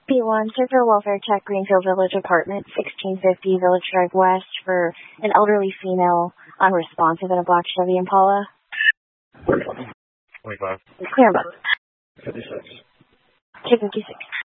P1, Surfer Welfare Check, Greenfield Village Apartment, 1650 Village Drive West, for an elderly female unresponsive in a black Chevy Impala. 25. Clear about 56. K56.